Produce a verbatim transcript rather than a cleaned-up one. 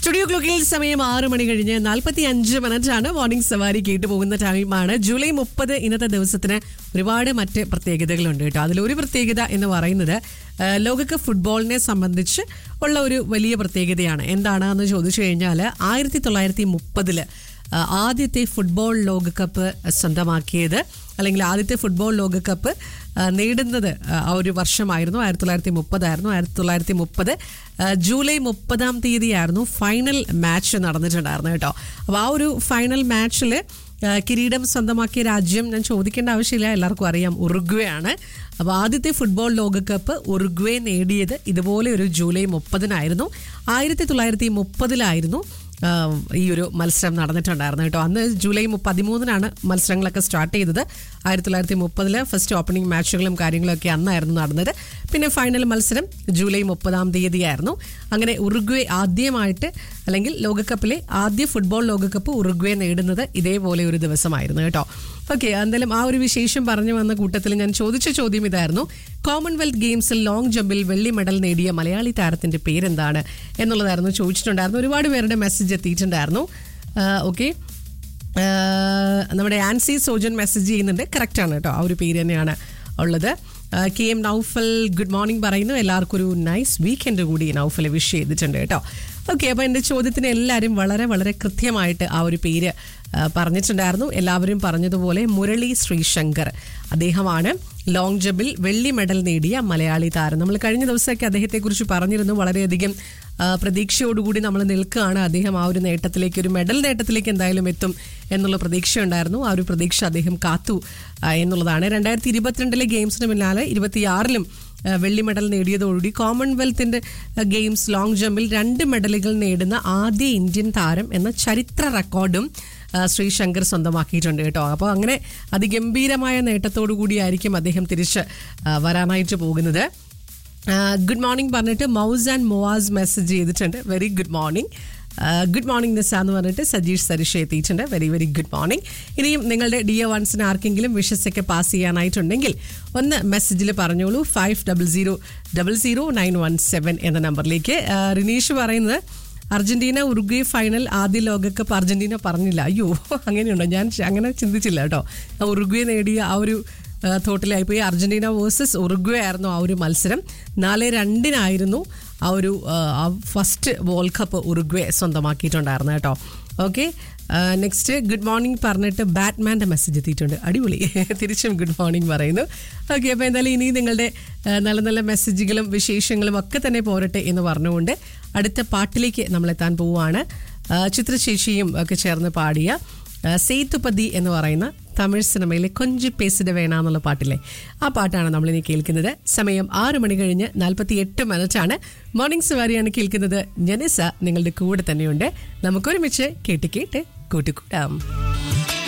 Studio ക്ലോക്കിൽ സമയം ആറ് മണി കഴിഞ്ഞ് നാൽപ്പത്തി അഞ്ച് മിനിറ്റാണ്. മോർണിംഗ് സവാരി കേട്ടു പോകുന്ന ടൈമാണ്. ജൂലൈ മുപ്പത് ഇന്നത്തെ ദിവസത്തിന് ഒരുപാട് മറ്റ് പ്രത്യേകതകളുണ്ട് കേട്ടോ. അതിലൊരു പ്രത്യേകത എന്ന് പറയുന്നത് ലോകകപ്പ് ഫുട്ബോളിനെ സംബന്ധിച്ച് ഉള്ള ഒരു വലിയ പ്രത്യേകതയാണ്. എന്താണെന്ന് ചോദിച്ചു കഴിഞ്ഞാൽ ആയിരത്തി തൊള്ളായിരത്തി മുപ്പതില് ആദ്യത്തെ ഫുട്ബോൾ ലോകകപ്പ് സ്വന്തമാക്കിയത് അല്ലെങ്കിൽ ആദ്യത്തെ ഫുട്ബോൾ ലോകകപ്പ് നേടുന്നത് ആ ഒരു വർഷമായിരുന്നു ആയിരത്തി തൊള്ളായിരത്തി മുപ്പതായിരുന്നു. ആയിരത്തി തൊള്ളായിരത്തി മുപ്പത് ജൂലൈ മുപ്പതാം തീയതിയായിരുന്നു ഫൈനൽ മാച്ച് നടന്നിട്ടുണ്ടായിരുന്നു കേട്ടോ. അപ്പോൾ ആ ഒരു ഫൈനൽ മാച്ചിൽ കിരീടം സ്വന്തമാക്കിയ രാജ്യം ഞാൻ ചോദിക്കേണ്ട ആവശ്യമില്ല, എല്ലാവർക്കും അറിയാം, ഉറുഗ്വേ ആണ്. അപ്പോൾ ആദ്യത്തെ ഫുട്ബോൾ ലോകകപ്പ് ഉറുഗ്വേ നേടിയത് ഇതുപോലെ ഒരു ജൂലൈ മുപ്പതിനായിരുന്നു. ആയിരത്തി തൊള്ളായിരത്തി മുപ്പതിലായിരുന്നു ഈ ഒരു മത്സരം നടന്നിട്ടുണ്ടായിരുന്നു കേട്ടോ. അന്ന് ജൂലൈ പതിമൂന്നിനാണ് മത്സരങ്ങളൊക്കെ സ്റ്റാർട്ട് ചെയ്തത്. ആയിരത്തി തൊള്ളായിരത്തി മുപ്പതില് ഫസ്റ്റ് ഓപ്പണിംഗ് മാച്ചുകളും കാര്യങ്ങളൊക്കെ അന്നായിരുന്നു നടന്നത്. പിന്നെ ഫൈനൽ മത്സരം ജൂലൈ മുപ്പതാം തീയതിയായിരുന്നു. അങ്ങനെ ഉറുഗ്വേ ആദ്യമായിട്ട് അല്ലെങ്കിൽ ലോകകപ്പിലെ ആദ്യ ഫുട്ബോൾ ലോകകപ്പ് ഉറുഗ്വേ നേടുന്നത് ഇതേപോലെ ഒരു ദിവസമായിരുന്നു കേട്ടോ. ഓക്കെ, എന്തായാലും ആ ഒരു വിശേഷം പറഞ്ഞു വന്ന കൂട്ടത്തിൽ ഞാൻ ചോദിച്ച ചോദ്യം ഇതായിരുന്നു: കോമൺവെൽത്ത് ഗെയിംസിൽ ലോങ് ജമ്പിൽ വെള്ളി മെഡൽ നേടിയ മലയാളി താരത്തിന്റെ പേരെന്താണ് എന്നുള്ളതായിരുന്നു ചോദിച്ചിട്ടുണ്ടായിരുന്നു. ഒരുപാട് പേരുടെ മെസ്സേജ് എത്തിയിട്ടുണ്ടായിരുന്നു. ഓക്കെ, നമ്മുടെ ആൻസി സോജൻ മെസ്സേജ് ചെയ്യുന്നുണ്ട്. കറക്റ്റാണ് കേട്ടോ, ആ ഒരു പേര് തന്നെയാണ് ഉള്ളത്. K M Naufal good morning പറയുന്നു. എല്ലാവർക്കും ഒരു നൈസ് വീക്കെൻഡ് കൂടി നൗഫൽ വിഷ് ചെയ്തിട്ടുണ്ട് കേട്ടോ. ഓക്കെ, അപ്പോൾ എൻ്റെ ചോദ്യത്തിന് എല്ലാവരും വളരെ വളരെ കൃത്യമായിട്ട് ആ ഒരു പേര് പറഞ്ഞിട്ടുണ്ടായിരുന്നു. എല്ലാവരും പറഞ്ഞതുപോലെ മുരളി ശ്രീശങ്കർ, അദ്ദേഹമാണ് ലോങ് ജമ്പിൽ വെള്ളി മെഡൽ നേടിയ മലയാളി താരം. നമ്മൾ കഴിഞ്ഞ ദിവസമൊക്കെ അദ്ദേഹത്തെക്കുറിച്ച് പറഞ്ഞിരുന്നു. വളരെയധികം പ്രതീക്ഷയോടുകൂടി നമ്മൾ നിൽക്കുകയാണ്. അദ്ദേഹം ആ ഒരു നേട്ടത്തിലേക്ക്, ഒരു മെഡൽ നേട്ടത്തിലേക്ക് എന്തായാലും എത്തും എന്നുള്ള പ്രതീക്ഷയുണ്ടായിരുന്നു. ആ ഒരു പ്രതീക്ഷ അദ്ദേഹം കാത്തു എന്നുള്ളതാണ്. രണ്ടായിരത്തി ഇരുപത്തിരണ്ടിലെ ഗെയിംസിന് പിന്നാലെ ഇരുപത്തിയാറിലും വെള്ളി മെഡൽ നേടിയതോടുകൂടി കോമൺവെൽത്തിന്റെ ഗെയിംസ് ലോങ് ജമ്പിൽ രണ്ട് മെഡലുകൾ നേടുന്ന ആദ്യ ഇന്ത്യൻ താരം എന്ന ചരിത്ര റെക്കോർഡും ശ്രീശങ്കർ സ്വന്തമാക്കിയിട്ടുണ്ട് കേട്ടോ. അപ്പോൾ അങ്ങനെ അതിഗംഭീരമായ നേട്ടത്തോടു കൂടിയായിരിക്കും അദ്ദേഹം തിരിച്ച് വരാനായിട്ട് പോകുന്നത്. ഗുഡ് മോർണിംഗ് പറഞ്ഞിട്ട് മൗസ് ആൻഡ് മൊവാസ് മെസ്സേജ് ചെയ്തിട്ടുണ്ട്. Very good morning. Good morning നിസ എന്ന് പറഞ്ഞിട്ട് സജീഷ് സരിഷ എത്തിയിട്ടുണ്ട്. Very very good morning. ഇനിയും നിങ്ങളുടെ ഡി എ വൺസിന് ആർക്കെങ്കിലും വിഷസ് ഒക്കെ പാസ് ചെയ്യാനായിട്ടുണ്ടെങ്കിൽ ഒന്ന് മെസ്സേജിൽ പറഞ്ഞോളൂ. Five double zero double zero nine one seven എന്ന നമ്പറിലേക്ക്. റിനീഷ് പറയുന്നത് അർജന്റീന ഉറുഗ്വേ ഫൈനൽ ആദ്യ ലോകകപ്പ് അർജന്റീന പറഞ്ഞില്ല. അയ്യോ, അങ്ങനെയുണ്ടോ? ഞാൻ അങ്ങനെ ചിന്തിച്ചില്ല കേട്ടോ. ഉറുഗ്വേ നേടിയ ആ ഒരു തോട്ടിലായിപ്പോയി. അർജന്റീന വേഴ്സസ് ഉറുഗ്വേ ആയിരുന്നു ആ ഒരു മത്സരം. നാല് രണ്ടിനായിരുന്നു ആ ഒരു ഫസ്റ്റ് വേൾഡ് കപ്പ് ഉറുഗ്വേ സ്വന്തമാക്കിയിട്ടുണ്ടായിരുന്നു കേട്ടോ. ഓക്കെ, നെക്സ്റ്റ് ഗുഡ് മോർണിംഗ് പറഞ്ഞിട്ട് ബാറ്റ്മാൻ്റെ മെസ്സേജ് എത്തിയിട്ടുണ്ട്. അടിപൊളി, തിരിച്ചും ഗുഡ് മോർണിംഗ് പറയുന്നു. ഓക്കെ, അപ്പോൾ എന്തായാലും ഇനി നിങ്ങളുടെ നല്ല നല്ല മെസ്സേജുകളും വിശേഷങ്ങളും ഒക്കെ തന്നെ പോരട്ടെ എന്ന് പറഞ്ഞുകൊണ്ട് അടുത്ത പാട്ടിലേക്ക് നമ്മളെത്താൻ പോവുകയാണ്. ചിത്രശേഷിയും ഒക്കെ ചേർന്ന് പാടിയ സേതുപതി എന്ന് പറയുന്ന തമിഴ് സിനിമയിലെ കൊഞ്ചി പേസിഡ വേണ എന്നുള്ള പാട്ടില്ലേ, ആ പാട്ടാണ് നമ്മളിനി കേൾക്കുന്നത്. സമയം ആറ് മണി കഴിഞ്ഞ് നാൽപ്പത്തി എട്ട് മിനിറ്റാണ്. മോർണിംഗ് സവാരിയാണ് കേൾക്കുന്നത്. ജനിസ നിങ്ങളുടെ കൂടെ തന്നെയുണ്ട്. നമുക്കൊരുമിച്ച് കേട്ട് കേട്ട് കൂട്ടുകൂടാം.